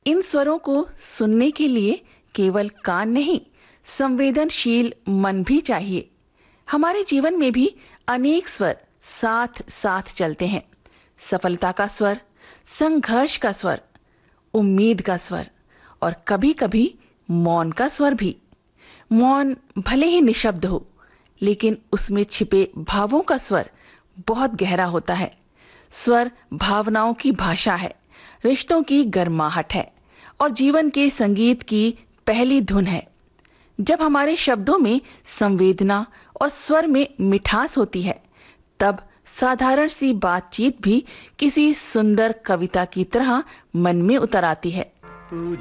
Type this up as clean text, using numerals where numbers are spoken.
इन स्वरों को सुनने के लिए केवल कान नहीं, संवेदनशील मन भी चाहिए। हमारे जीवन में भी अनेक स्वर साथ साथ चलते हैं। सफलता का स्वर, संघर्ष का स्वर, उम्मीद का स्वर और कभी-कभी मौन का स्वर भी। मौन भले ही निशब्द हो, लेकिन उसमें छिपे भावों का स्वर बहुत गहरा होता है। स्वर भावनाओं की भाषा है, रिश्तों की गर्माहट है और जीवन के संगीत की पहली धुन है। जब हमारे शब्दों में संवेदना और स्वर में मिठास होती है, तब साधारण सी बातचीत भी किसी सुंदर कविता की तरह मन में उतर आती है।